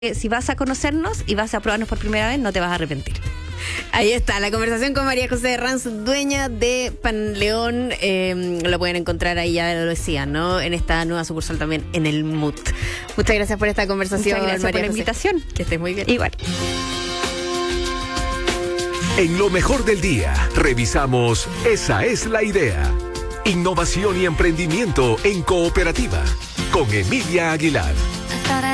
Si vas a conocernos y vas a probarnos por primera vez, no te vas a arrepentir. Ahí está, la conversación con María José Herranz, dueña de Pan León. Lo pueden encontrar ahí, ya lo decían, ¿no? En esta nueva sucursal también, en el MUT. Muchas gracias por esta conversación, Muchas gracias María por la José. invitación. Que estés muy bien. Igual. En lo mejor del día, revisamos Esa es la idea. Innovación y emprendimiento en cooperativa. Con Emilia Aguilar.